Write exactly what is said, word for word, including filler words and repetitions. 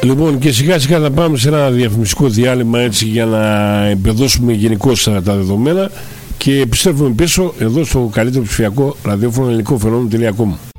Λοιπόν, και σιγά σιγά θα πάμε σε ένα διαφημιστικό διάλειμμα, έτσι, για να εμπεδώσουμε γενικώς τα δεδομένα, και επιστρέφουμε πίσω εδώ στο καλύτερο ψηφιακό ραδιόφωνο ελληνικό φαινόμενο τελεία com.